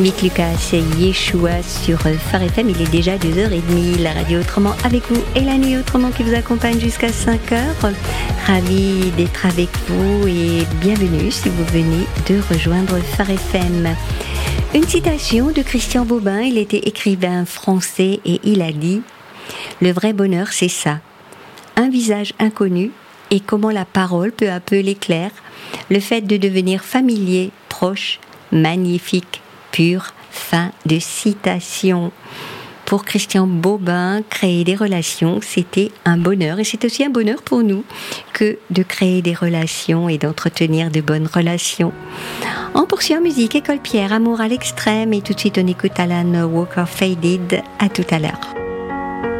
Mick Lucas et Yeshua sur Phare FM. Il est déjà 2h30. La radio Autrement avec vous et la nuit Autrement qui vous accompagne jusqu'à 5h. Ravi d'être avec vous et bienvenue si vous venez de rejoindre Phare FM. Une citation de Christian Bobin. Il était écrivain français et il a dit « Le vrai bonheur, c'est ça. Un visage inconnu et comment la parole peu à peu l'éclaire. Le fait de devenir familier, proche, magnifique, pur. » Fin de citation. Pour Christian Bobin, créer des relations, c'était un bonheur. Et c'est aussi un bonheur pour nous que de créer des relations et d'entretenir de bonnes relations. On poursuit en musique, École Pierre, Amour à l'extrême. Et tout de suite, on écoute Alan Walker Faded. À tout à l'heure.